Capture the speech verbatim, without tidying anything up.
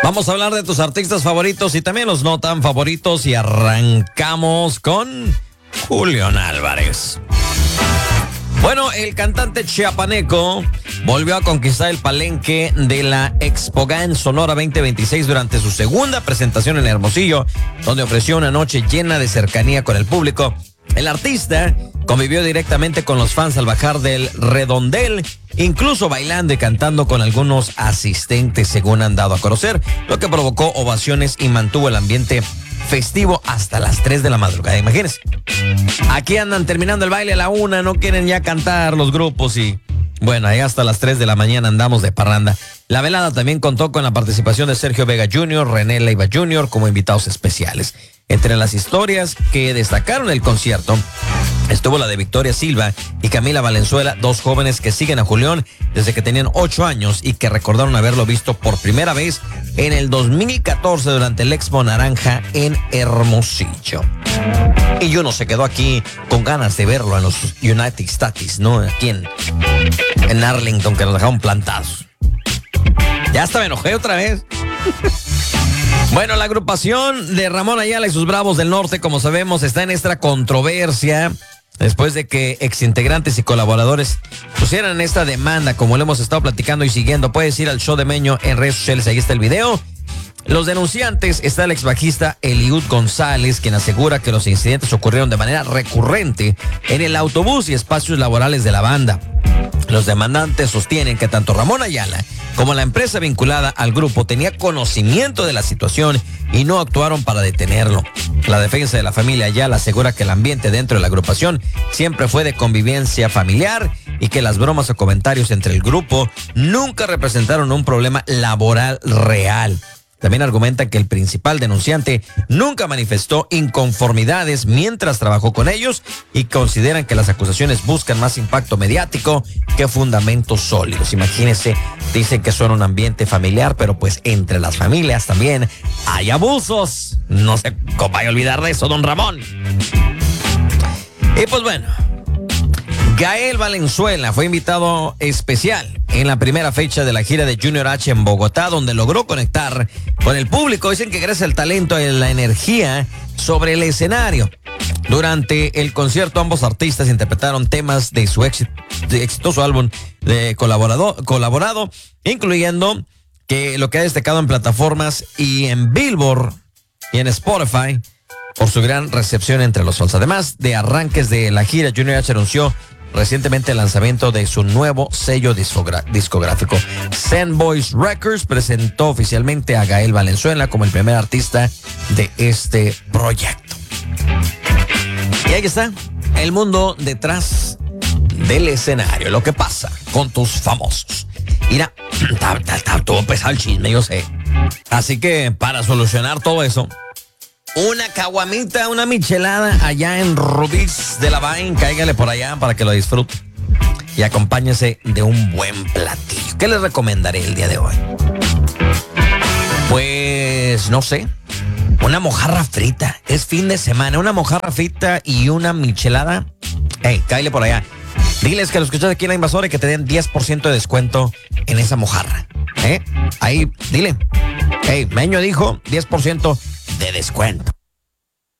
Vamos a hablar de tus artistas favoritos y también los no tan favoritos y arrancamos con Julián Álvarez. Bueno, el cantante chiapaneco volvió a conquistar el palenque de la Expogan Sonora veinte veintiséis durante su segunda presentación en Hermosillo, donde ofreció una noche llena de cercanía con el público. El artista convivió directamente con los fans al bajar del redondel, incluso bailando y cantando con algunos asistentes, según han dado a conocer, lo que provocó ovaciones y mantuvo el ambiente festivo hasta las tres de la madrugada. Imagínense. Aquí andan terminando el baile a la una, no quieren ya cantar los grupos y bueno, ahí hasta las tres de la mañana andamos de parranda. La velada también contó con la participación de Sergio Vega junior, René Leiva junior como invitados especiales. Entre las historias que destacaron el concierto estuvo la de Victoria Silva y Camila Valenzuela, dos jóvenes que siguen a Julián desde que tenían ocho años y que recordaron haberlo visto por primera vez en el dos mil catorce durante el Expo Naranja en Hermosillo. Y uno se quedó aquí con ganas de verlo en los United States, ¿no? Aquí en, en Arlington, que nos dejaron plantados. Ya hasta me enojé otra vez. Bueno, la agrupación de Ramón Ayala y sus Bravos del Norte, como sabemos, está en esta controversia después de que exintegrantes y colaboradores pusieran esta demanda, como lo hemos estado platicando y siguiendo. Puedes ir al show de Meño en redes sociales, ahí está el video. Los denunciantes está el ex bajista Eliud González, quien asegura que los incidentes ocurrieron de manera recurrente en el autobús y espacios laborales de la banda. Los demandantes sostienen que tanto Ramón Ayala como la empresa vinculada al grupo tenía conocimiento de la situación y no actuaron para detenerlo. La defensa de la familia Ayala asegura que el ambiente dentro de la agrupación siempre fue de convivencia familiar y que las bromas o comentarios entre el grupo nunca representaron un problema laboral real. También argumentan que el principal denunciante nunca manifestó inconformidades mientras trabajó con ellos y consideran que las acusaciones buscan más impacto mediático que fundamentos sólidos. Imagínense, dicen que son un ambiente familiar, pero pues entre las familias también hay abusos. No sé cómo vaya a olvidar de eso, don Ramón. Y pues bueno, Gael Valenzuela fue invitado especial en la primera fecha de la gira de Junior H en Bogotá, donde logró conectar con el público. Dicen que gracias al talento y la energía sobre el escenario. Durante el concierto, ambos artistas interpretaron temas de su éxito, de exitoso álbum de colaborado, colaborado, incluyendo que lo que ha destacado en plataformas y en Billboard y en Spotify por su gran recepción entre los fans. Además de arranques de la gira, Junior H anunció recientemente el lanzamiento de su nuevo sello discogra- discográfico. Zen Boys Records presentó oficialmente a Gael Valenzuela como el primer artista de este proyecto. Y ahí está, el mundo detrás del escenario, lo que pasa con tus famosos. Mira, todo pesado el chisme, yo sé. Así que para solucionar todo eso, una caguamita, una michelada allá en Rubí's de la Vine. Cáigale por allá para que lo disfrute. Y acompáñese de un buen platillo. ¿Qué les recomendaré el día de hoy? Pues, no sé. Una mojarra frita. Es fin de semana. Una mojarra frita y una michelada. Hey, cáigale por allá. Diles que lo escuchas aquí en La Invasora y que te den diez por ciento de descuento en esa mojarra. ¿Eh? Ahí, dile. Hey, Meño dijo diez por ciento de descuento.